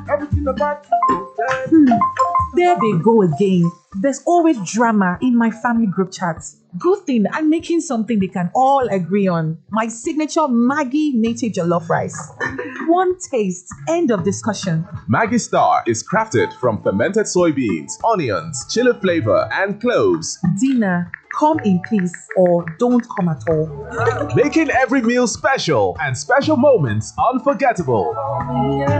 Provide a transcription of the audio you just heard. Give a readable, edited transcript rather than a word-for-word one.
Everything about you. There they go again. There's always drama in my family group chats. Good thing I'm making something they can all agree on. My signature Maggie native jollof rice. One taste, end of discussion. Maggie Star is crafted from fermented soybeans, onions, chili flavor, and cloves, Dinner, come in peace or don't come at all. making every meal special and special moments unforgettable.